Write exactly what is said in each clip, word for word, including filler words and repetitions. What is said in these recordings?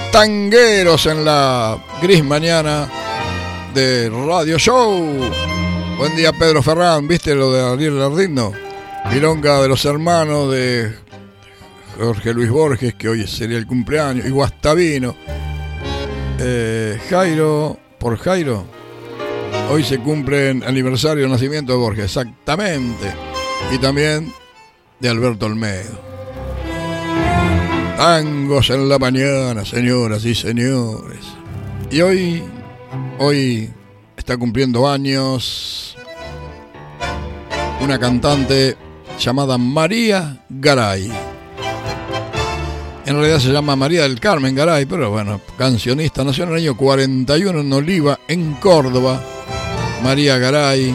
tangueros en la gris mañana de Radio Show. Buen día, Pedro Ferrán. ¿Viste lo de Ariel Lardino? Milonga de los hermanos de Jorge Luis Borges, que hoy sería el cumpleaños, y Guastavino. Eh, Jairo, por Jairo, hoy se cumple el aniversario del nacimiento de Borges, exactamente. Y también de Alberto Olmedo. Tangos en la mañana, señoras y señores. Y hoy, hoy está cumpliendo años una cantante llamada María Garay. En realidad se llama María del Carmen Garay, pero bueno, cancionista. Nació en el año cuarenta y uno en Oliva, en Córdoba. María Garay,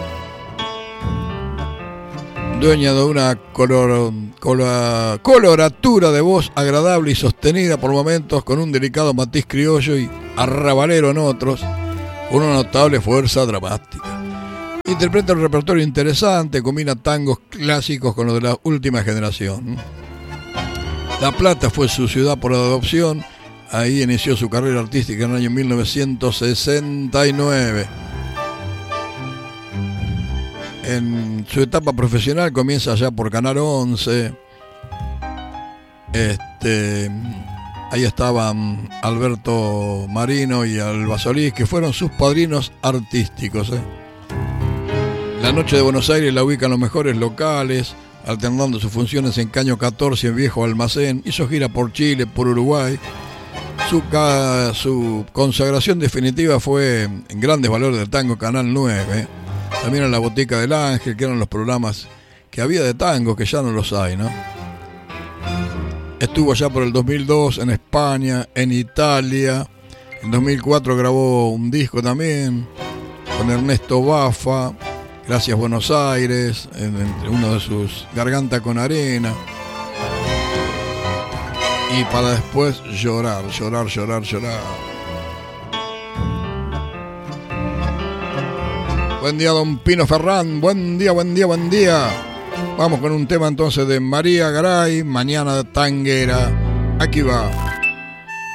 dueña de una color, color, coloratura de voz agradable y sostenida por momentos, con un delicado matiz criollo y arrabalero en otros, con una notable fuerza dramática. Interpreta un repertorio interesante, combina tangos clásicos con los de la última generación. La Plata fue su ciudad por adopción. Ahí inició su carrera artística en el año mil novecientos sesenta y nueve. En su etapa profesional comienza allá por Canal once. Este, ahí estaban Alberto Marino y Alba Solís, que fueron sus padrinos artísticos. ¿eh? La Noche de Buenos Aires la ubican los mejores locales, alternando sus funciones en Caño catorce, en Viejo Almacén. Hizo gira por Chile, por Uruguay. Su, su consagración definitiva fue en Grandes Valores del Tango, Canal nueve. También en La Botica del Ángel, que eran los programas que había de tango, que ya no los hay, ¿no? Estuvo allá por el dos mil dos en España, en Italia. En dos mil cuatro grabó un disco también con Ernesto Baffa, Gracias Buenos Aires, entre uno de sus Garganta con Arena. Y para después llorar, llorar, llorar, llorar. Buen día, don Pino Ferrán. Buen día, buen día, buen día. Vamos con un tema entonces de María Garay, Mañana Tanguera. Aquí va.